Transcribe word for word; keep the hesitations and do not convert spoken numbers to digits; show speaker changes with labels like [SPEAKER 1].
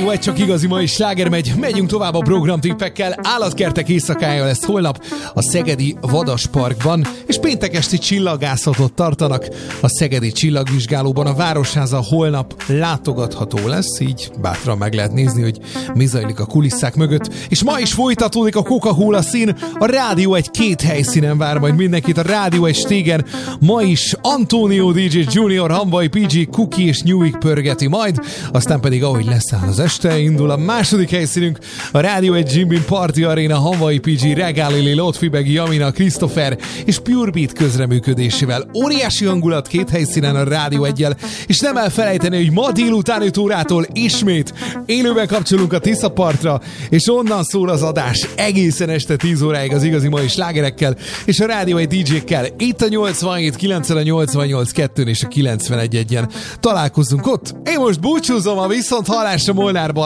[SPEAKER 1] Rádió egy csak igazi mai sláger megy. Megyünk tovább a programtippekkel. Állatkertek éjszakája lesz holnap a Szegedi Vadasparkban, és péntek esti csillagászatot tartanak a Szegedi Csillagvizsgálóban. A Városháza holnap látogatható lesz, így bátran meg lehet nézni, hogy mi zajlik a kulisszák mögött. És ma is folytatódik a Coca-Cola szín. A Rádió egy két helyszínen vár majd mindenkit. A Rádió egy stégen ma is Antonio dé dzsé Junior, Hamvai pé gé, Cookie és Newig pörgeti majd, aztán pedig ahogy leszáll az este, indul a második helyszínünk, a Rádió egy Jim Beam Party Arena, Hamvai pé gé, Regálili, Lotfibegi, Jamina, Christopher és Pure Beat közreműködésével. Óriási hangulat két helyszínen a Rádió egyel, és nem elfelejteni, hogy ma délután öt órától ismét élőben kapcsolunk a Tiszapartra, és onnan szól az adás egészen este tíz óráig az igazi mai slágerekkel, és a Rádió egy dé dzsékkel itt a nyolcvanhét kilencen, a nyolcvannyolc kettőn és a kilencvenegy egyen. Találkozzunk ott. Én most búcsúzom, a viszont hallásra Molnár Balázs.